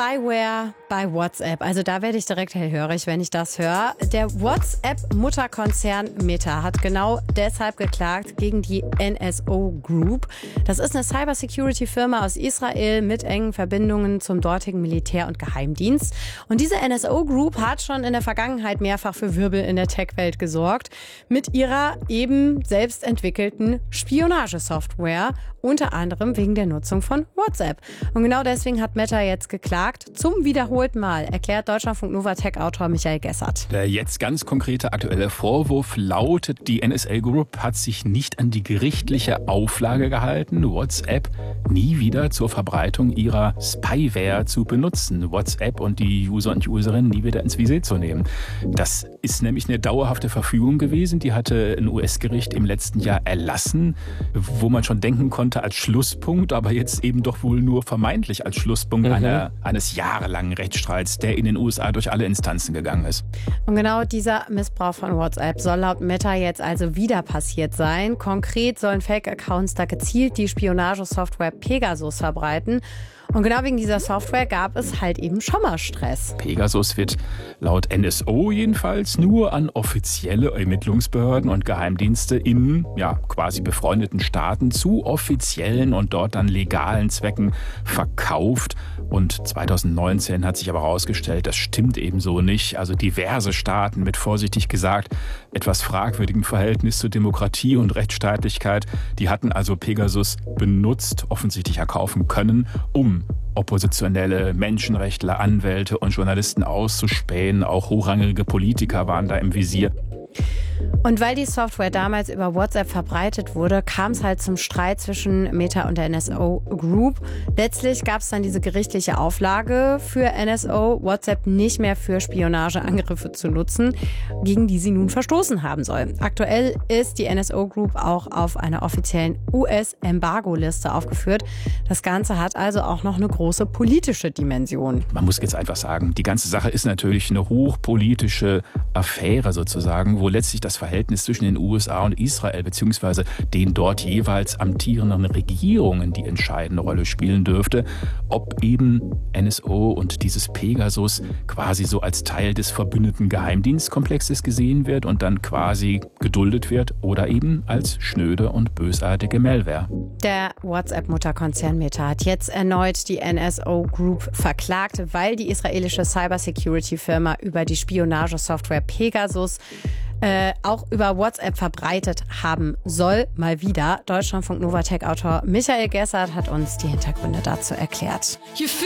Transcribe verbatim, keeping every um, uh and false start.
Spyware bei WhatsApp. Also da werde ich direkt hellhörig, wenn ich das höre. Der WhatsApp-Mutterkonzern Meta hat genau deshalb geklagt gegen die N S O Group. Das ist eine Cybersecurity-Firma aus Israel mit engen Verbindungen zum dortigen Militär- und Geheimdienst. Und diese N S O Group hat schon in der Vergangenheit mehrfach für Wirbel in der Tech-Welt gesorgt. Mit ihrer eben selbst entwickelten Spionagesoftware. Unter anderem wegen der Nutzung von WhatsApp. Und genau deswegen hat Meta jetzt geklagt. Zum wiederholten Mal, erklärt Deutschlandfunk Nova Tech-Autor Michael Gessert. Der jetzt ganz konkrete aktuelle Vorwurf lautet, die N S O Group hat sich nicht an die gerichtliche Auflage gehalten, WhatsApp nie wieder zur Verbreitung ihrer Spyware zu benutzen. WhatsApp und die User und Userinnen nie wieder ins Visier zu nehmen. Das ist nämlich eine dauerhafte Verfügung gewesen. Die hatte ein U S-Gericht im letzten Jahr erlassen, wo man schon denken konnte als Schlusspunkt, aber jetzt eben doch wohl nur vermeintlich als Schlusspunkt mhm. einer, eines jahrelangen Rechtsstreits, der in den U S A durch alle Instanzen gegangen ist. Und genau dieser Missbrauch von WhatsApp soll laut Meta jetzt also wieder passiert sein. Konkret sollen Fake-Accounts da gezielt die Spionagesoftware Pegasus verbreiten. Und genau wegen dieser Software gab es halt eben schon mal Stress. Pegasus wird laut N S O jedenfalls nur an offizielle Ermittlungsbehörden und Geheimdienste in ja, quasi befreundeten Staaten zu offiziellen und dort dann legalen Zwecken verkauft. Und zwanzig neunzehn hat sich aber herausgestellt, das stimmt eben so nicht. Also diverse Staaten mit vorsichtig gesagt etwas fragwürdigem Verhältnis zu Demokratie und Rechtsstaatlichkeit, die hatten also Pegasus benutzt, offensichtlich erkaufen können, um oppositionelle Menschenrechtler, Anwälte und Journalisten auszuspähen. Auch hochrangige Politiker waren da im Visier. Und weil die Software damals über WhatsApp verbreitet wurde, kam es halt zum Streit zwischen Meta und der N S O Group. Letztlich gab es dann diese gerichtliche Auflage für N S O, WhatsApp nicht mehr für Spionageangriffe zu nutzen, gegen die sie nun verstoßen haben soll. Aktuell ist die N S O Group auch auf einer offiziellen U S-Embargo-Liste aufgeführt. Das Ganze hat also auch noch eine große politische Dimension. Man muss jetzt einfach sagen, die ganze Sache ist natürlich eine hochpolitische Affäre sozusagen, wo letztlich das Verhältnis zwischen den U S A und Israel beziehungsweise den dort jeweils amtierenden Regierungen die entscheidende Rolle spielen dürfte, ob eben N S O und dieses Pegasus quasi so als Teil des verbündeten Geheimdienstkomplexes gesehen wird und dann quasi geduldet wird oder eben als schnöde und bösartige Malware. Der WhatsApp-Mutterkonzern Meta hat jetzt erneut die N S O Group verklagt, weil die israelische Cybersecurity-Firma über die Spionagesoftware Pegasus Äh, auch über WhatsApp verbreitet haben soll. Mal wieder. Deutschlandfunk Nova Tech-Autor Michael Gessert hat uns die Hintergründe dazu erklärt.